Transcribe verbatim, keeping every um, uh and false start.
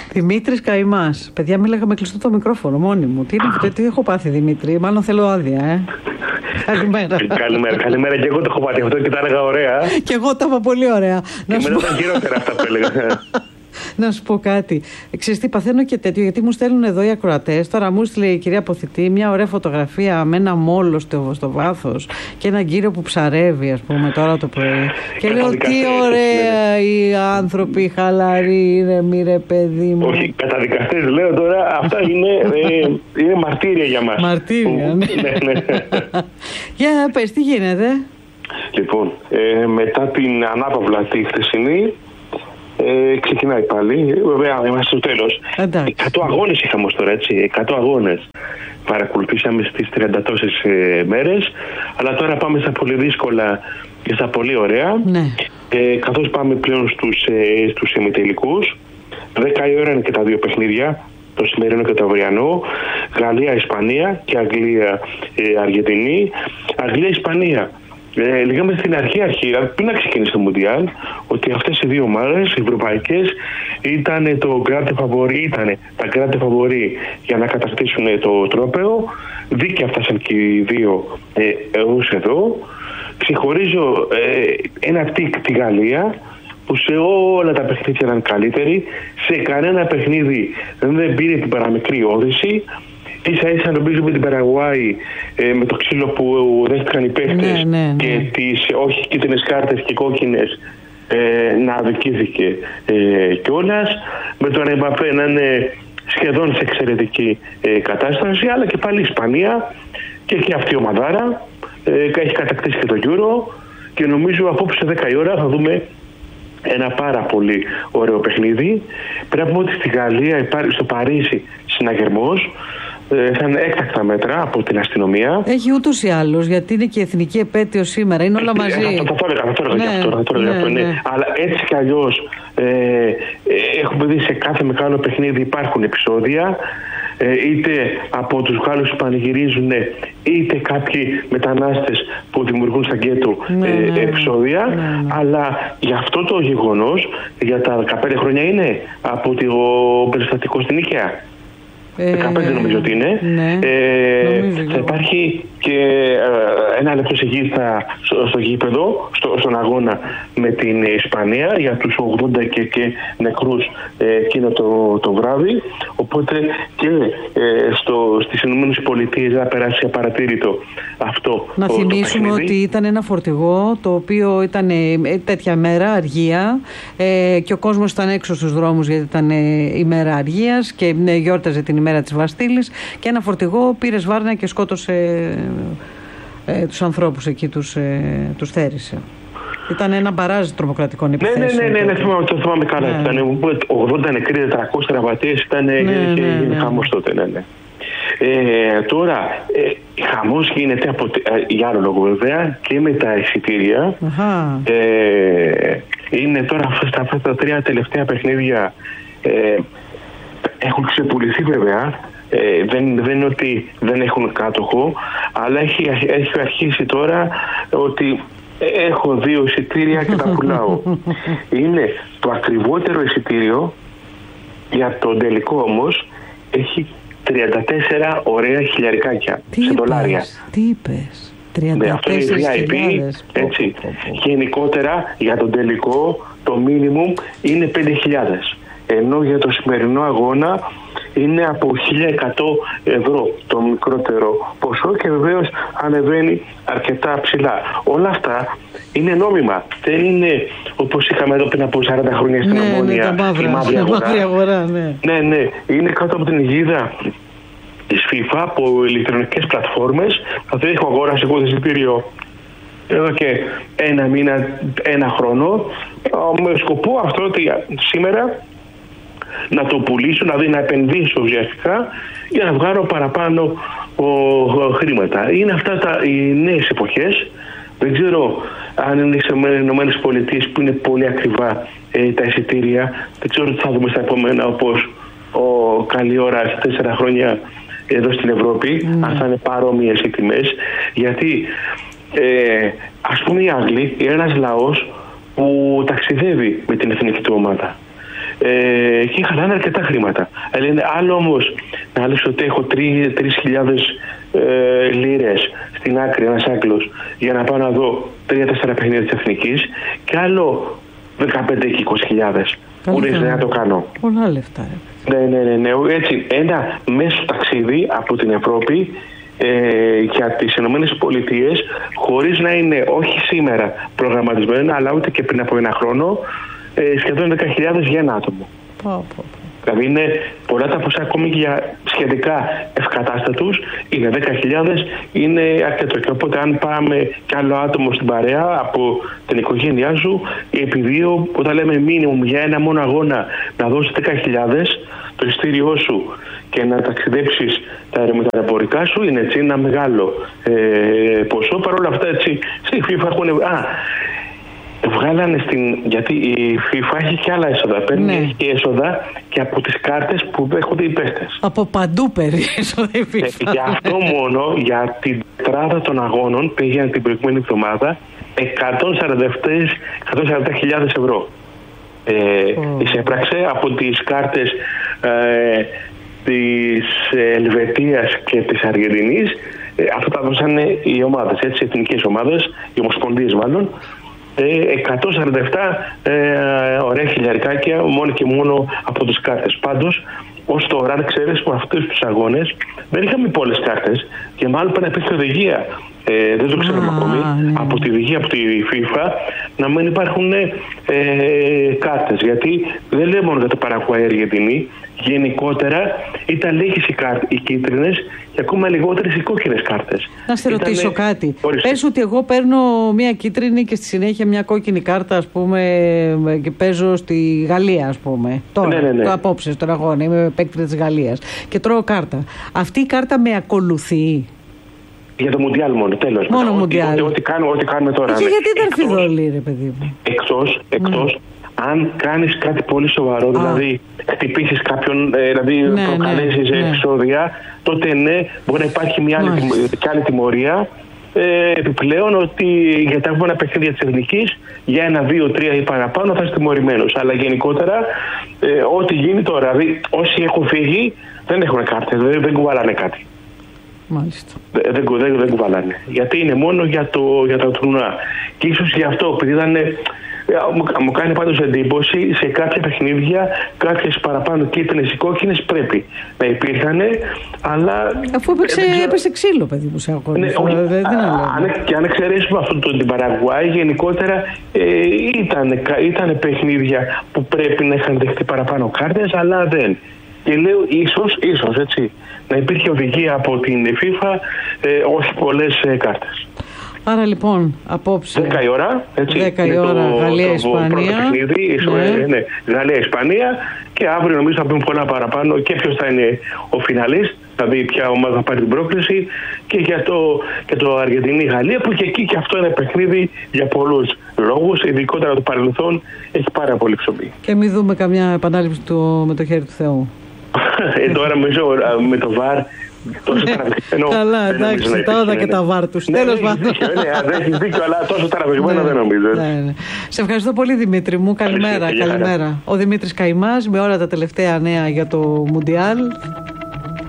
Δημήτρης Καημάς. Παιδιά, μίλαγα με κλειστό το μικρόφωνο μόνη μου. Τι, είναι, τι έχω πάθει, Δημήτρη? Μάλλον θέλω άδεια, ε. Καλημέρα. Καλημέρα, καλημέρα. Και εγώ το έχω πάθει αυτό και τα έλεγα ωραία. Και εγώ τα είπα πολύ ωραία. Και μετά ήταν χειρότερα αυτά που έλεγα. Να σου πω κάτι. Ξέρεις τι, παθαίνω και τέτοιο, γιατί μου στέλνουν εδώ οι ακροατές. Τώρα μου στείλε η κυρία Αποθητή μια ωραία φωτογραφία με ένα μόλο στο, στο βάθος και έναν κύριο που ψαρεύει, ας πούμε, τώρα το πρωί. Και λέω, τι ωραία οι άνθρωποι, χαλαροί, ήρεμοι, ρε παιδί μου. Όχι, καταδικαστές λέω τώρα, αυτά είναι, ε, είναι μαρτύρια για μας. Μαρτύρια, ναι. ναι, ναι. Για πες, τι γίνεται? Λοιπόν, ε, μετά την ανάπαυλα τη χθεσινή, Ε, ξεκινάει πάλι. Βέβαια, είμαστε στο τέλος. εκατό αγώνες είχαμε ως τώρα, έτσι. εκατό αγώνες παρακολουθήσαμε στις τριάντα τόσες ε, μέρες. Αλλά τώρα πάμε στα πολύ δύσκολα και στα πολύ ωραία. Ναι. Ε, καθώς πάμε πλέον στους, ε, στους ημιτελικούς. δέκα η ώρα είναι και τα δύο παιχνίδια. Το σημερινό και το αυριανό. Γαλλία-Ισπανία και Αγγλία-Αργεντινή. Αγγλία-Ισπανία. Ε, λέγαμε στην αρχή, αρχή, πριν να ξεκινήσει το Μουντιάλ, ότι αυτές οι δύο ομάδες, οι ευρωπαϊκές, ήταν το grande favori, ήταν τα grande favori για να κατακτήσουν το τρόπαιο. Δίκαια φτάσαν και οι δύο ε, έως εδώ. Ξεχωρίζω ε, ένα τικ τη Γαλλία, που σε όλα τα παιχνίδια ήταν καλύτερη. Σε κανένα παιχνίδι δεν πήρε την παραμικρή όθηση. Ίσα ίσα νομίζω με την Παραγουάη, ε, με το ξύλο που δέχτηκαν οι παίχτες, ναι, ναι, ναι. και τις όχι κίτρινες κάρτες και κόκκινες, ε, να αδικήθηκε ε, κιόλας. Με τον Εμπαπέ να είναι σχεδόν σε εξαιρετική ε, κατάσταση, αλλά και πάλι η Ισπανία και και αυτή η ομαδάρα ε, έχει κατακτήσει και το Euro, και νομίζω απόψε δέκα η ώρα θα δούμε ένα πάρα πολύ ωραίο παιχνίδι. Πρέπει να πούμε ότι στη Γαλλία υπάρχει, στο Παρίσι, συναγερμός. Θα είναι έκτακτα μέτρα από την αστυνομία. Έχει ούτως ή άλλως, γιατί είναι και η εθνική επέτειο σήμερα, είναι όλα μαζί. Θα το έλεγα, θα το έλεγα γι' αυτό, θα το έλεγα αυτό, ναι. Αλλά έτσι κι αλλιώς ε, ε, έχουμε δει σε κάθε μεγάλο παιχνίδι υπάρχουν επεισόδια, ε, είτε από τους Γάλλους που πανηγυρίζουν, είτε κάποιοι μετανάστες που δημιουργούν στα γκέτο ναι, ε, ναι, επεισόδια, ναι, ναι. Αλλά για αυτό το γεγονός, για τα δεκαπέντε χρόνια είναι από το περιστατικό στην Ίκαια. δεκαπέντε ε, νομίζω ότι είναι. Ναι, ε, θα υπάρχει και ε, ένα λεπτό σιγίστα στο, στο γήπεδο, στο, στον αγώνα με την Ισπανία για τους ογδόντα και, και νεκρούς ε, εκείνο το, το βράδυ. Οπότε και ε, στο, στις Ηνωμένες Πολιτείες θα περάσει απαρατήρητο αυτό. Να το, θυμίσουμε το ότι ήταν ένα φορτηγό το οποίο ήταν ε, τέτοια μέρα αργία ε, και ο κόσμος ήταν έξω στους δρόμους γιατί ήταν ε, η μέρα αργίας και ε, γιόρταζε την ημέρα της Βαστίλης, και ένα φορτηγό πήρε σβάρνα και σκότωσε ε, ε, τους ανθρώπους εκεί, τους, ε, τους θέρισε. Ήταν ένα μπαράζ τρομοκρατικών επιθέσεων. Ναι, ναι, ναι, ναι, ναι, θυμάμαι, το θυμάμαι καλά. Ναι. Ήταν ογδόντα νεκροί, τετρακόσιες τραυματίες, ήταν ναι, ναι, ναι, ναι. χαμός τότε, ναι, ναι. Ε, τώρα, ε, χαμός γίνεται από, ε, για άλλο λόγο βέβαια, και με τα εισιτήρια. Ε, είναι τώρα αυτά, αυτά τα τρία τελευταία παιχνίδια ε, έχουν ξεπουληθεί βέβαια. Ε, δεν, δεν είναι ότι δεν έχουν κάτοχο, αλλά έχει, έχει αρχίσει τώρα ότι έχω δύο εισιτήρια και τα πουλάω. Είναι το ακριβότερο εισιτήριο, για τον τελικό όμως έχει τριάντα τέσσερα ωραία χιλιαρικάκια σε είπες, δολάρια. Τι είπες? τριάντα τέσσερις χιλιάδες. Έτσι. Γενικότερα για τον τελικό το minimum είναι πέντε χιλιάδες. Ενώ για το σημερινό αγώνα είναι από χίλια εκατό ευρώ το μικρότερο ποσό, και βεβαίως ανεβαίνει αρκετά ψηλά. Όλα αυτά είναι νόμιμα. Δεν είναι όπως είχαμε εδώ πριν από σαράντα χρόνια στην ναι, Ομόνια, ναι, η μαύρη αγορά. αγορά ναι. ναι, ναι. Είναι κάτω από την αιγίδα της FIFA από ηλεκτρονικές πλατφόρμες. Δηλαδή έχω αγοράσει εγώ το εισιτήριο εδώ και ένα μήνα, ένα χρόνο, με σκοπό αυτό ότι σήμερα να το πουλήσω, δηλαδή να επενδύσω ουσιαστικά για να βγάλω παραπάνω ο, ο, χρήματα. Είναι αυτά τα, οι νέες εποχές. Δεν ξέρω αν είναι στις Ηνωμένες Πολιτείες που είναι πολύ ακριβά ε, τα εισιτήρια. Δεν ξέρω τι θα δούμε στα επόμενα, όπως ο, καλή ώρα σε τέσσερα χρόνια εδώ στην Ευρώπη, mm. αν θα είναι παρόμοιες οι τιμές. Γιατί ε, ας πούμε οι Άγγλοι είναι ένας λαός που ταξιδεύει με την εθνική του ομάδα. ε, και χαλάνε αρκετά χρήματα. Λένε άλλο όμως να λες ότι έχω τρεις χιλιάδες ε, λίρες στην άκρη, ένας Άγγλος, για να πάω να δω τρία τέσσερα παιχνίδια της Εθνικής, και άλλο δεκαπέντε και είκοσι χιλιάδες. Μπορείς να το κάνω. Πολλά λεφτά. Ναι, ναι, ναι, ναι. Έτσι, ένα μέσο ταξίδι από την Ευρώπη ε, για τις Ηνωμένες Πολιτείες, χωρίς να είναι όχι σήμερα προγραμματισμένο, αλλά ούτε και πριν από ένα χρόνο, ε, σχεδόν δέκα χιλιάδες για ένα άτομο. Πω, πω, πω. Δηλαδή είναι πολλά τα ποσά, ακόμη και για σχετικά ευκατάστατους, είναι δέκα χιλιάδες, είναι αρκετό. Και οπότε αν πάμε κι άλλο άτομο στην παρέα από την οικογένειά σου, επειδή όταν λέμε μίνιμουμ για ένα μόνο αγώνα να δώσεις δέκα χιλιάδες το ειστήριό σου και να ταξιδέψεις τα αερομεταφορικά σου, είναι έτσι ένα μεγάλο ε, ποσό. Παρ' όλα αυτά, έτσι, στη FIFA έχουν... Α, βγάλανε στην... γιατί η FIFA έχει και άλλα έσοδα. Παίρνει ναι. και έσοδα και από τις κάρτες που δέχονται οι παίχτες. Από παντού παίρνει έσοδα η FIFA. Ε, για αυτό μόνο, για την τετράδα των αγώνων, πήγαινε την προηγούμενη εβδομάδα εκατόν σαράντα χιλιάδες ευρώ. Ε, oh. Εισέπραξε από τις κάρτες ε, της Ελβετίας και της Αργεντινής. Ε, αυτά τα δώσανε οι ομάδες, έτσι, οι εθνικές ομάδες, οι ομοσπονδίες μάλλον. εκατόν σαράντα επτά ε, ωραία χιλιαρικάκια μόνο και μόνο από τις κάρτες. Πάντως, ως τώρα, αν ξέρεις, με αυτούς τους αγώνες δεν είχαμε πολλές κάρτες και μάλλον πρέπει να υπήρχε οδηγία. Ε, δεν το ξέρουμε ah, ακόμη. Ναι. Από τη οδηγία, από τη FIFA, να μην υπάρχουν ε, κάρτες. Γιατί δεν λέει μόνο για το Παραγουάι, Αργεντινή. Γενικότερα ήταν λίγες οι, οι κίτρινες και ακόμα λιγότερες οι κόκκινες κάρτες. Να σε ρωτήσω Ήτανε... κάτι. Ορίστε. Πες ότι εγώ παίρνω μια κίτρινη και στη συνέχεια μια κόκκινη κάρτα, ας πούμε, και παίζω στη Γαλλία, ας πούμε. Τώρα, ναι, ναι, ναι. το απόψε, στον αγώνα, είμαι παίκτρια της Γαλλίας και τρώω κάρτα. Αυτή η κάρτα με ακολουθεί? Για το Μουντιάλ μόνο, τέλος. Μόνο Μουντιάλ. Ό,τι κάνουμε, ό,τι κάνουμε τώρα. Και ναι. γιατί ήταν φιδωλή, ρε παιδί μου. Εκτός, εκτός, mm. αν κάνεις κάτι πολύ σοβαρό, ah. δηλαδή χτυπήσεις κάποιον, ε, δηλαδή ναι, προκαλέσεις ναι, επεισόδια, ναι. τότε ναι, μπορεί να υπάρχει μια άλλη, και άλλη τιμωρία. Ε, επιπλέον ότι για τα αγώνα παιχνίδια της Εθνικής, για ένα, δύο, τρία ή παραπάνω θα είσαι τιμωρημένος. Αλλά γενικότερα, ε, ό,τι γίνει τώρα, δηλαδή όσοι έχουν φύγει δεν έχουν κάρτες, δεν, δεν κουβαλάνε κάτι. Μάλιστα. Δεν, δεν, δεν, δεν κουβαλάνε. Γιατί είναι μόνο για, το, για τα τουρνουά. Και ίσως γι' αυτό, επειδή ήταν. Μου, μου κάνει πάντως εντύπωση σε κάποια παιχνίδια κάποιες παραπάνω κίτρινες ή κόκκινες πρέπει να υπήρχαν, αλλά. Αφού έπαιξε, ε, έπαιξε ξύλο, παιδί μου, σε αγώνα. Ναι, δεν και αν εξαιρέσουμε αυτό το, την Παραγουάη, γενικότερα ε, ήταν, ήταν παιχνίδια που πρέπει να είχαν δεχτεί παραπάνω κάρτες, αλλά δεν. Και λέω ίσως, ίσως έτσι, να υπήρχε οδηγία από την FIFA, ε, όχι πολλές ε, κάρτες. Άρα λοιπόν, απόψε δέκα η ώρα, έτσι, δέκα η ώρα, Γαλλία-Ισπανία. Ναι. ναι, Γαλλία-Ισπανία, και αύριο νομίζω θα πούμε πολλά παραπάνω και ποιος θα είναι ο φιναλίστ, δηλαδή ποια ομάδα θα πάρει την πρόκληση, και για το, και το Αργεντινή-Γαλλία, που και εκεί και αυτό είναι παιχνίδι για πολλούς λόγους, ειδικότερα το παρελθόν έχει πάρα πολύ ψωμί. Και μην δούμε καμιά επανάληψη του, με το χέρι του Θεού. ε, τώρα νομίζω με το βαρ. Τόσο τραβηγμένο. Καλά, εντάξει, τα όδα και τα βάρ τους. Τέλος πάντων. Δεν έχεις δίκιο, αλλά τόσο τραβηγμένο δεν νομίζω. Σε ευχαριστώ πολύ, Δημήτρη μου. Καλημέρα. Ο Δημήτρης Καϊμάς με όλα τα τελευταία νέα για το Μουντιάλ.